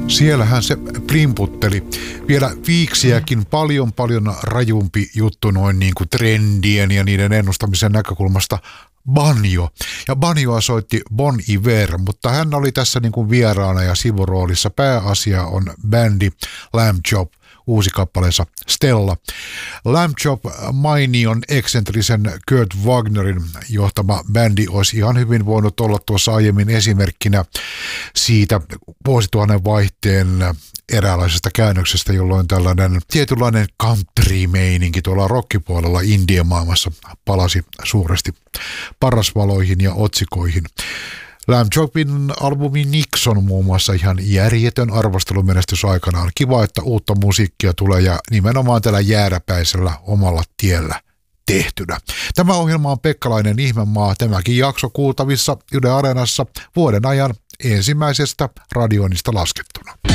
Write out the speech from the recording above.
Siellähän se plimputteli. Vielä Viiksiäkin paljon rajumpi juttu noin niin kuin trendien ja niiden ennustamisen näkökulmasta. Banjo. Ja banjoa soitti Bon Iver, mutta hän oli tässä niin kuin vieraana ja sivuroolissa. Pääasia on bändi Lamb Chop, uusi kappaleensa Stella. Lamb Chop mainion eksentrisen Kurt Wagnerin johtama bändi olisi ihan hyvin voinut olla tuossa aiemmin esimerkkinä siitä vuosituhannen vaihteen eräänlaisesta käännöksestä, jolloin tällainen tietynlainen country-meininki tuolla rockipuolella Indien maailmassa palasi suuresti parasvaloihin ja otsikoihin. Lamb Chopin albumi Nixon muun muassa ihan järjetön arvostelumenestys aikanaan. Kiva, että uutta musiikkia tulee ja nimenomaan tällä jääräpäisellä omalla tiellä tehtynä. Tämä ohjelma on Pekkalainen Ihmemaa. Tämäkin jakso kuultavissa Yle Areenassa vuoden ajan ensimmäisestä radioinnista laskettuna.